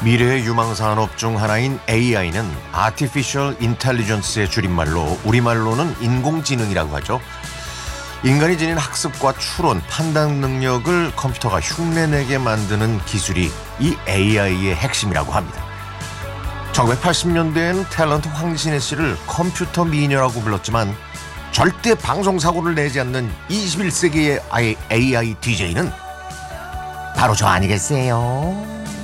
미래의 유망산업 중 하나인 AI는 Artificial Intelligence의 줄임말로 우리말로는 인공지능이라고 하죠. 인간이 지닌 학습과 추론, 판단 능력을 컴퓨터가 흉내내게 만드는 기술이 이 AI의 핵심이라고 합니다. 1980년대에는 탤런트 황신혜 씨를 컴퓨터 미녀라고 불렀지만 절대 방송사고를 내지 않는 21세기의 AI DJ는 바로 저 아니겠어요?